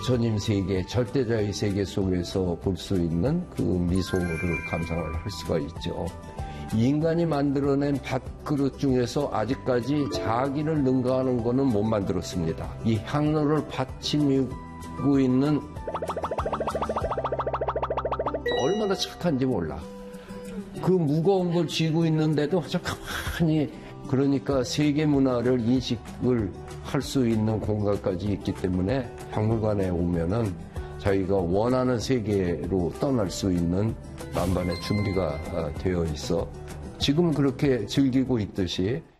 부처님 세계, 절대자의 세계 속에서 볼 수 있는 그 미소를 감상을 할 수가 있죠. 인간이 만들어낸 밥그릇 중에서 아직까지 자기를 능가하는 것은 못 만들었습니다. 이 향로를 받치고 있는 얼마나 착한지 몰라. 그 무거운 걸 쥐고 있는데도 아주 가만히, 그러니까 세계 문화를 인식을 할 수 있는 공간까지 있기 때문에 박물관에 오면은 자기가 원하는 세계로 떠날 수 있는 만반의 준비가 되어 있어 지금 그렇게 즐기고 있듯이